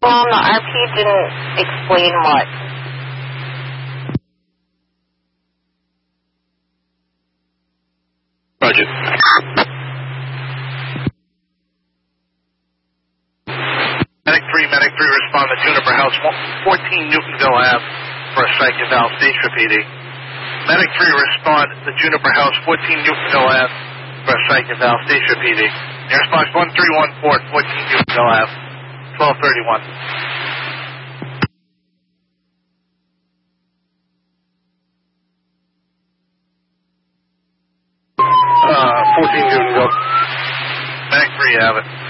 Well, the RP didn't explain what. Roger. Medic 3, respond to Juniper House 14 Newtonville Ave for a strike at Val Station PD. Medic 3, respond to Juniper House 14 Newtonville Ave for a strike at Val Station PD. Air response 1314 14 Newtonville Ave, 1231. 14 Newtonville. Medic 3, have it.